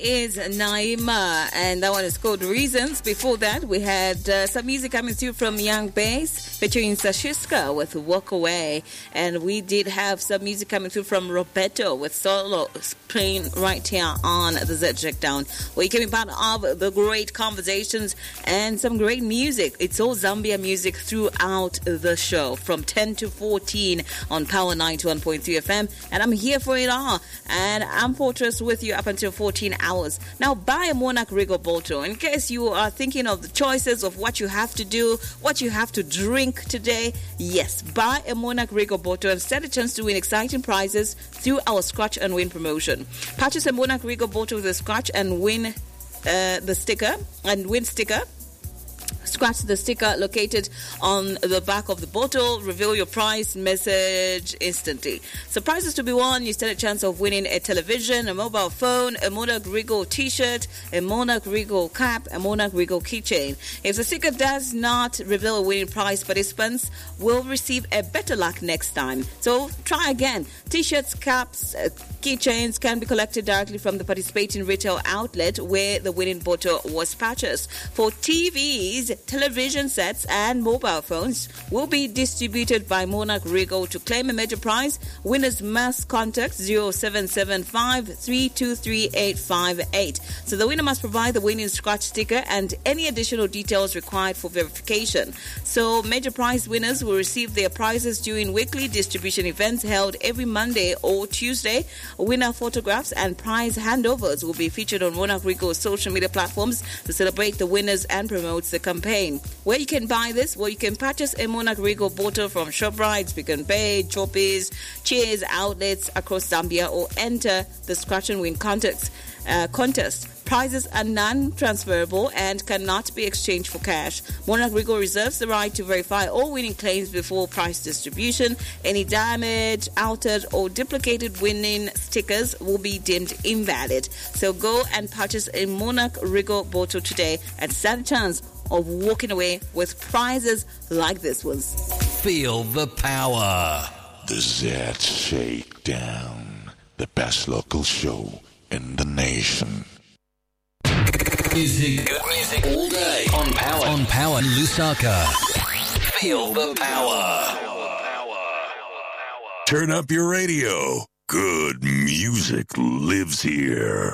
is Naima, and that one is called Reasons. Before that, we had some music coming through from Young Bass featuring Sashiska with Walk Away, and we did have some music coming through from Roberto with Solo playing right here on the Z Checkdown, where you can be part of the great conversations and some great music. It's all Zambia music throughout the show from 10 to 14 on Power 91.3 FM, and I'm here for it all, and I'm Fortress with you up until 14 hours. Now, buy a Monarch Regal bottle in case you are thinking of the choices of what you have to do, what you have to drink today. Yes, buy a Monarch Regal bottle and stand a chance to win exciting prizes through our Scratch and Win promotion. Purchase a Monarch Regal bottle with a Scratch and Win the sticker and win sticker. Scratch the sticker located on the back of the bottle. Reveal your prize message instantly. So prizes to be won: you stand a chance of winning a television, a mobile phone, a Monarch Regal t-shirt, a Monarch Regal cap, a Monarch Regal keychain. If the sticker does not reveal a winning prize, participants will receive a better luck next time. So try again. T-shirts, caps, keychains can be collected directly from the participating retail outlet where the winning bottle was purchased. For TVs, television sets and mobile phones will be distributed by Monarch Regal. To claim a major prize, winners must contact 0775 323 858. So the winner must provide the winning scratch sticker and any additional details required for verification. So major prize winners will receive their prizes during weekly distribution events held every Monday or Tuesday. Winner photographs and prize handovers will be featured on Monarch Regal's social media platforms to celebrate the winners and promote the campaign. Where you can buy this? Well, you can purchase a Monarch Regal bottle from ShopRite, Pick n Pay, Choppies, Cheers outlets across Zambia, or enter the Scratch and Win contest. Prizes are non-transferable and cannot be exchanged for cash. Monarch Regal reserves the right to verify all winning claims before prize distribution. Any damaged, altered, or duplicated winning stickers will be deemed invalid. So go and purchase a Monarch Regal bottle today and stand a chance of walking away with prizes like this ones. Feel the power. The Z Shakedown, the best local show in the nation. Music, good music all day on Power. On Power Lusaka. Feel the power. Turn up your radio. Good music lives here.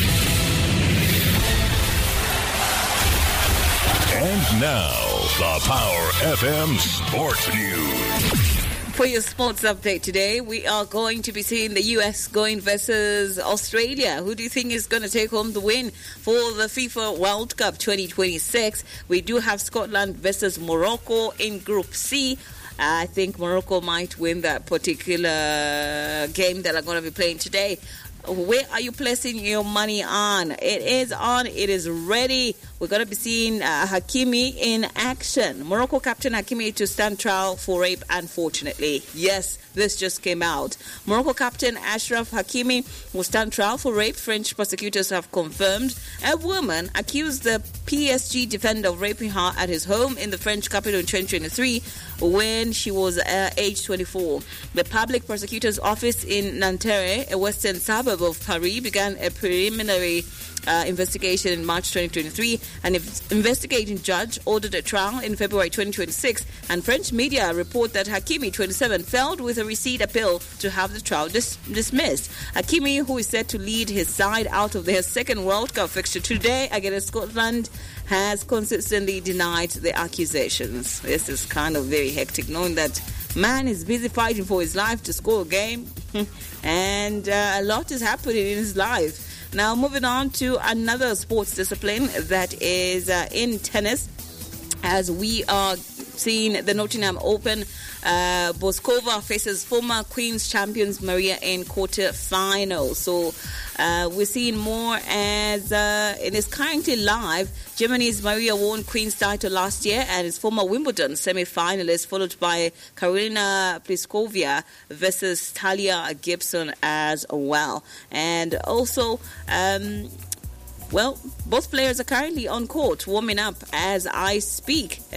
And now, the Power FM Sports News. For your sports update today, we are going to be seeing the US going versus Australia. Who do you think is going to take home the win for the FIFA World Cup 2026? We do have Scotland versus Morocco in Group C. I think Morocco might win that particular game that I'm going to be playing today. Where are you placing your money on? It is on. It is ready. We're going to be seeing Hakimi in action. Morocco captain Hakimi to stand trial for rape, unfortunately. Yes, this just came out. Morocco captain Ashraf Hakimi will stand trial for rape. French prosecutors have confirmed a woman accused the PSG defender of raping her at his home in the French capital in 2023 when she was age 24. The public prosecutor's office in Nanterre, a western suburb of Paris, began a preliminary investigation in March 2023. An investigating judge ordered a trial in February 2026, and French media report that Hakimi, 27, filed with a receipt appeal to have the trial dismissed. Hakimi, who is set to lead his side out of their second World Cup fixture today against Scotland, has consistently denied the accusations. This is kind of very hectic, knowing that man is busy fighting for his life to score a game, and a lot is happening in his life. Now, moving on to another sports discipline that is in tennis, as we are seeing the Nottingham Open. Boskova faces former Queen's champions Maria in quarter-final. So we're seeing more as it is currently live. Germany's Maria won Queen's title last year and is former Wimbledon semi-finalist, followed by Karolina Pliskova versus Talia Gibson as well. And also, both players are currently on court warming up as I speak.